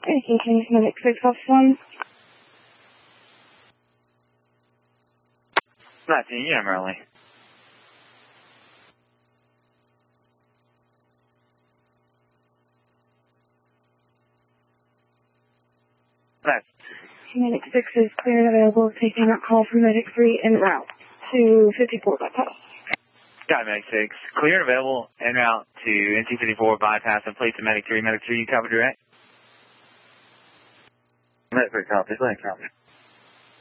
Attention, Medic 6 off 1. 19, yeah, Merrily. Medic 6 is clear and available, taking that call from Medic 3 en route to 54 bypass. Got it, Medic 6. Clear and available en route to NC 54 bypass and place to Medic 3. Medic 3, you covered direct? Medic 3, copy. Thank you.